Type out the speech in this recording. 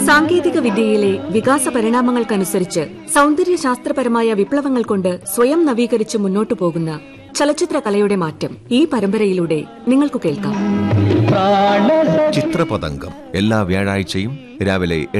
സാങ്കേതിക വിദ്യയിലെ വികാസ പരിണാമങ്ങൾക്കനുസരിച്ച് സൗന്ദര്യശാസ്ത്രപരമായ വിപ്ലവങ്ങൾ കൊണ്ട് സ്വയം നവീകരിച്ച് മുന്നോട്ടു പോകുന്ന ചലച്ചിത്ര കലയുടെ മാറ്റം ഈ പരമ്പരയിലൂടെ നിങ്ങൾക്ക് കേൾക്കാം. ചിത്രപതംഗം എല്ലാ വ്യാഴാഴ്ചയും രാവിലെ